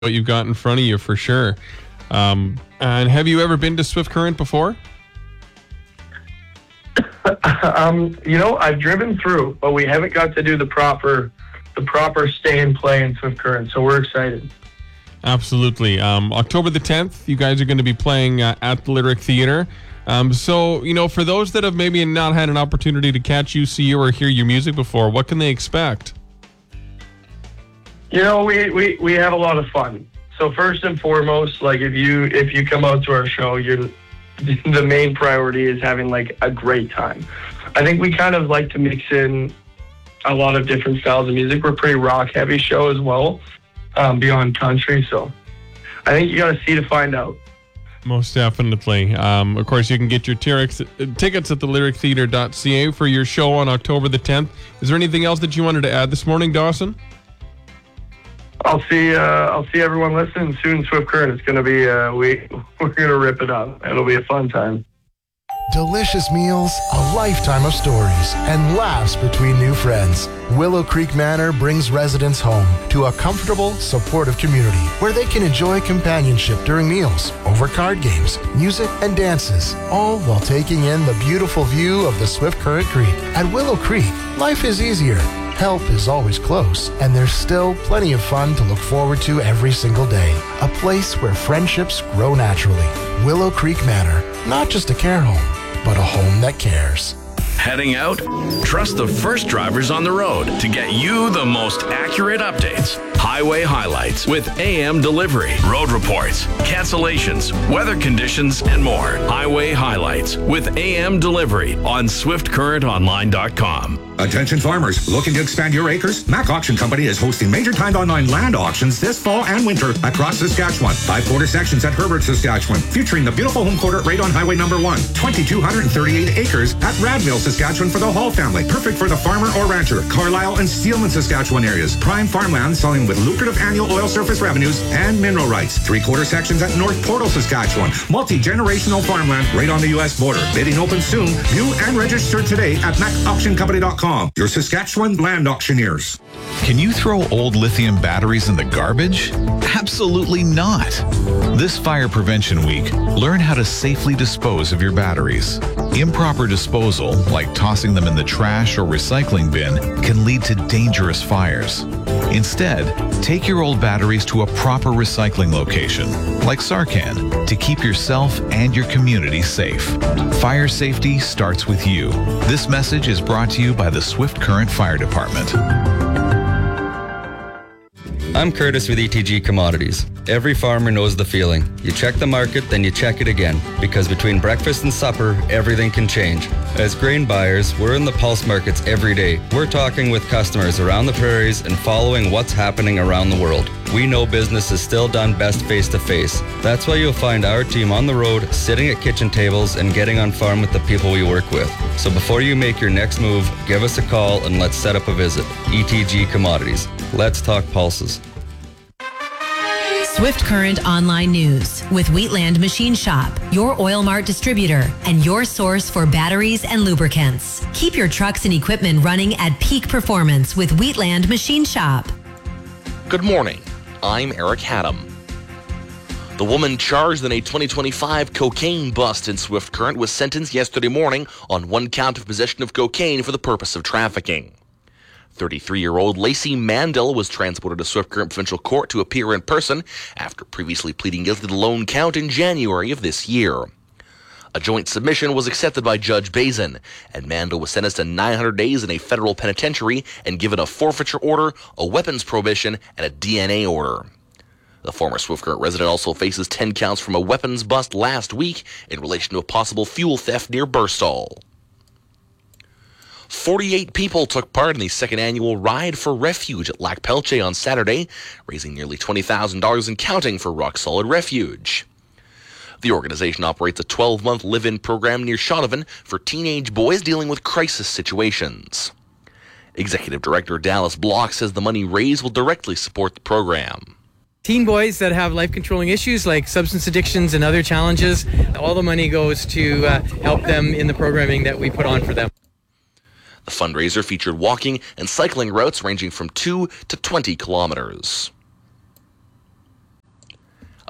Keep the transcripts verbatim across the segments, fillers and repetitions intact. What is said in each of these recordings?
what you've got in front of you for sure. Um, and have you ever been to Swift Current before? um, you know, I've driven through, but we haven't got to do the proper, the proper stay and play in Swift Current. So we're excited. Absolutely. Um, October the tenth, you guys are going to be playing uh, at the Lyric Theatre. Um, so, you know, for those that have maybe not had an opportunity to catch you, see you, or hear your music before, what can they expect? You know, we, we, we have a lot of fun. So first and foremost, like if you if you come out to our show, you're the main priority is having like a great time. I think we kind of like to mix in a lot of different styles of music. We're a pretty rock heavy show as well, um, beyond country. So I think you got to see to find out. Most definitely. Um, of course, you can get your t- tickets at the lyric theatre dot c a for your show on October the tenth. Is there anything else that you wanted to add this morning, Dawson? I'll see. Uh, I'll see everyone listening soon. Swift Current. It's gonna be. Uh, we we're gonna rip it up. It'll be a fun time. Delicious meals, a lifetime of stories, and laughs between new friends. Willow Creek Manor brings residents home to a comfortable, supportive community where they can enjoy companionship during meals, over card games, music, and dances, all while taking in the beautiful view of the Swift Current Creek. At Willow Creek, life is easier. Help is always close, and there's still plenty of fun to look forward to every single day. A place where friendships grow naturally. Willow Creek Manor, not just a care home, but a home that cares. Heading out? Trust the first drivers on the road to get you the most accurate updates. Highway highlights with A M Delivery, road reports, cancellations, weather conditions, and more. Highway highlights with A M Delivery on swift current online dot com. Attention farmers, looking to expand your acres? Mac Auction Company is hosting major timed online land auctions this fall and winter across Saskatchewan. Five quarter sections at Herbert, Saskatchewan, featuring the beautiful home quarter right on Highway number one. two thousand two hundred thirty-eight acres at Radville, Saskatchewan for the whole family. Perfect for the farmer or rancher. Carlisle and Steelman, Saskatchewan areas. Prime farmland selling with lucrative annual oil surface revenues and mineral rights. Three quarter sections at North Portal, Saskatchewan. Multi-generational farmland right on the U S border. Bidding open soon. View and register today at mac auction company dot com. Your Saskatchewan land auctioneers. Can you throw old lithium batteries in the garbage? Absolutely not. This Fire Prevention Week, learn how to safely dispose of your batteries. Improper disposal, like tossing them in the trash or recycling bin, can lead to dangerous fires. Instead, take your old batteries to a proper recycling location, like Sarcan, to keep yourself and your community safe. Fire safety starts with you. This message is brought to you by the Swift Current Fire Department. I'm Curtis with E T G Commodities. Every farmer knows the feeling. You check the market, then you check it again. Because between breakfast and supper, everything can change. As grain buyers, we're in the pulse markets every day. We're talking with customers around the prairies and following what's happening around the world. We know business is still done best face-to-face. That's why you'll find our team on the road, sitting at kitchen tables and getting on farm with the people we work with. So before you make your next move, give us a call and let's set up a visit. E T G Commodities. Let's talk pulses. Swift Current Online News with Wheatland Machine Shop, your Oil Mart distributor and your source for batteries and lubricants. Keep your trucks and equipment running at peak performance with Wheatland Machine Shop. Good morning. I'm Eric Haddam. The woman charged in a twenty twenty-five cocaine bust in Swift Current was sentenced yesterday morning on one count of possession of cocaine for the purpose of trafficking. thirty-three-year-old Lacey Mandel was transported to Swift Current Provincial Court to appear in person after previously pleading guilty to the lone count in January of this year. A joint submission was accepted by Judge Bazin, and Mandel was sentenced to nine hundred days in a federal penitentiary and given a forfeiture order, a weapons prohibition, and a D N A order. The former Swift Current resident also faces ten counts from a weapons bust last week in relation to a possible fuel theft near Burstall. forty-eight people took part in the second annual Ride for Refuge at Lac Pelche on Saturday, raising nearly twenty thousand dollars and counting for Rock Solid Refuge. The organization operates a twelve-month live-in program near Shaunavon for teenage boys dealing with crisis situations. Executive Director Dallas Block says the money raised will directly support the program. Teen boys that have life-controlling issues like substance addictions and other challenges, all the money goes to uh, help them in the programming that we put on for them. The fundraiser featured walking and cycling routes ranging from two to twenty kilometers.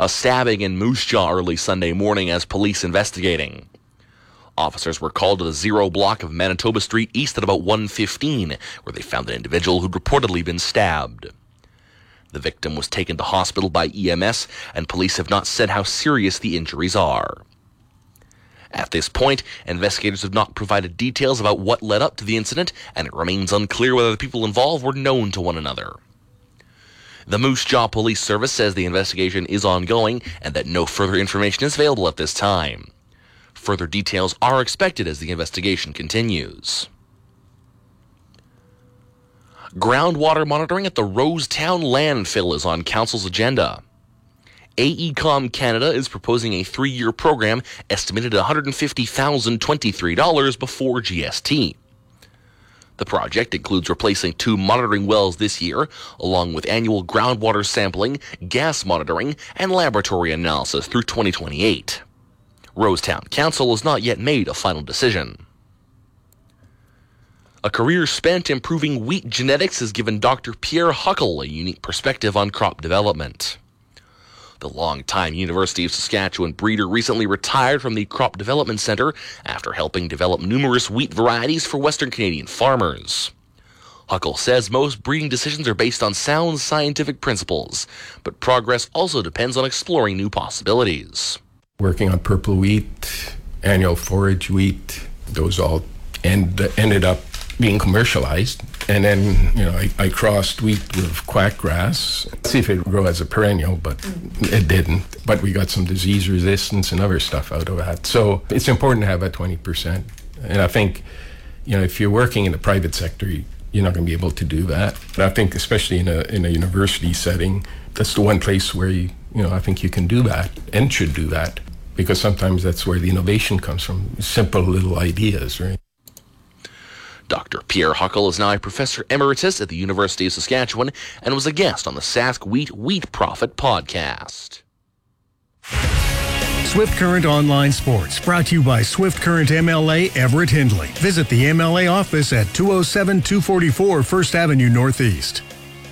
A stabbing in Moose Jaw early Sunday morning as police investigating. Officers were called to the Zero block of Manitoba Street East at about one fifteen, where they found an individual who'd reportedly been stabbed. The victim was taken to hospital by E M S, and police have not said how serious the injuries are. At this point, investigators have not provided details about what led up to the incident, and it remains unclear whether the people involved were known to one another. The Moose Jaw Police Service says the investigation is ongoing and that no further information is available at this time. Further details are expected as the investigation continues. Groundwater monitoring at the Rosetown landfill is on Council's agenda. AECOM Canada is proposing a three-year program estimated at one hundred fifty thousand twenty-three dollars before G S T. The project includes replacing two monitoring wells this year, along with annual groundwater sampling, gas monitoring, and laboratory analysis through twenty twenty-eight. Rosetown Council has not yet made a final decision. A career spent improving wheat genetics has given Doctor Pierre Huckle a unique perspective on crop development. The longtime University of Saskatchewan breeder recently retired from the Crop Development Centre after helping develop numerous wheat varieties for Western Canadian farmers. Huckle says most breeding decisions are based on sound scientific principles, but progress also depends on exploring new possibilities. Working on purple wheat, annual forage wheat, those all end, ended up being commercialized. And then, you know, I, I crossed wheat with quack grass, see if it would grow as a perennial, but it didn't. But we got some disease resistance and other stuff out of that. So it's important to have that twenty percent. And I think, you know, if you're working in the private sector, you're not going to be able to do that. But I think especially in a in a university setting, that's the one place where, you, you know, I think you can do that and should do that. Because sometimes that's where the innovation comes from, simple little ideas, right? Doctor Pierre Huckle is now a professor emeritus at the University of Saskatchewan and was a guest on the Sask Wheat Wheat Profit podcast. Swift Current Online Sports, brought to you by Swift Current M L A Everett Hindley. Visit the M L A office at two oh seven two forty-four First Avenue Northeast.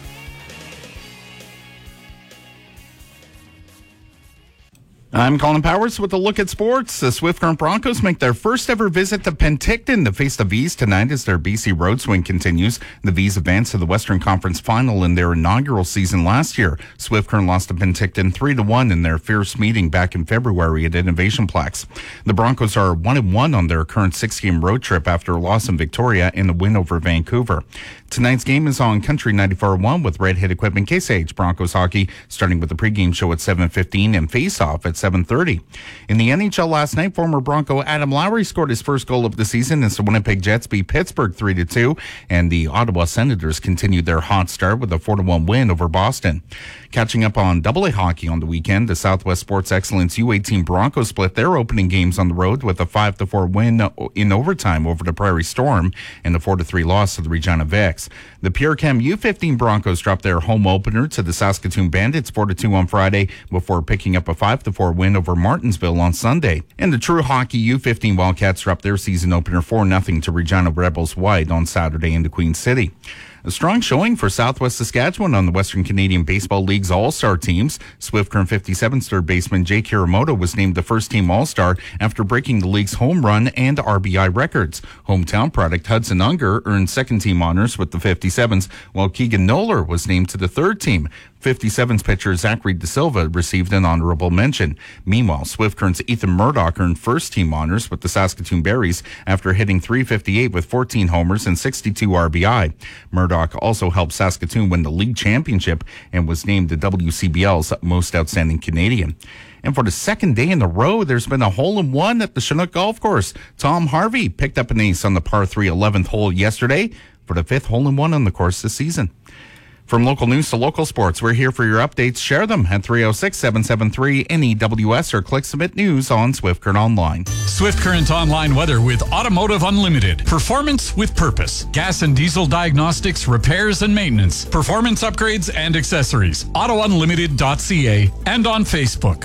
I'm Colin Powers with a look at sports. The Swift Current Broncos make their first ever visit to Penticton to face the V's tonight as their B C road swing continues. The V's advanced to the Western Conference Final in their inaugural season last year. Swift Current lost to Penticton three to one in their fierce meeting back in February at Innovation Plex. The Broncos are one and one on their current six-game road trip after a loss in Victoria and a win over Vancouver. Tonight's game is on Country ninety-four point one with Red Hit Equipment Case H Broncos hockey, starting with the pregame show at seven fifteen and face-off at seven thirty. In the N H L last night, former Bronco Adam Lowry scored his first goal of the season as the Winnipeg Jets beat Pittsburgh three to two, and the Ottawa Senators continued their hot start with a four to one win over Boston. Catching up on double A hockey on the weekend, the Southwest Sports Excellence U eighteen Broncos split their opening games on the road with a five to four win in overtime over the Prairie Storm and a four to three loss to the Regina Vex. The Pure Chem U fifteen Broncos dropped their home opener to the Saskatoon Bandits four to two on Friday before picking up a five to four win over Martinsville on Sunday. And the True Hockey U fifteen Wildcats dropped their season opener four nothing to Regina Rebels White on Saturday in the Queen City. A strong showing for Southwest Saskatchewan on the Western Canadian Baseball League's All-Star teams. Swift Current fifty-seven's third baseman Jake Hiramoto was named the first team All-Star after breaking the league's home run and R B I records. Hometown product Hudson Unger earned second team honors with the fifty-sevens, while Keegan Noller was named to the third team. fifty-sevens pitcher Zachary De Silva received an honorable mention. Meanwhile, Swift Current's Ethan Murdoch earned first-team honors with the Saskatoon Berries after hitting three fifty-eight with fourteen homers and sixty-two R B I. Murdoch also helped Saskatoon win the league championship and was named the W C B L's Most Outstanding Canadian. And for the second day in a row, there's been a hole-in-one at the Chinook Golf Course. Tom Harvey picked up an ace on the par three eleventh hole yesterday for the fifth hole-in-one on the course this season. From local news to local sports, we're here for your updates. Share them at three oh six, seven seven three, N E W S or click Submit News on Swift Current Online. Swift Current Online weather with Automotive Unlimited. Performance with purpose. Gas and diesel diagnostics, repairs and maintenance, performance upgrades and accessories. auto unlimited dot c a and on Facebook.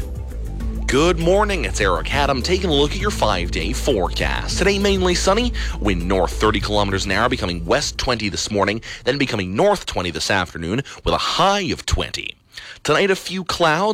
Good morning, it's Eric Haddam taking a look at your five-day forecast. Today mainly sunny, wind north thirty kilometers an hour, becoming west twenty this morning, then becoming north twenty this afternoon with a high of twenty. Tonight a few clouds.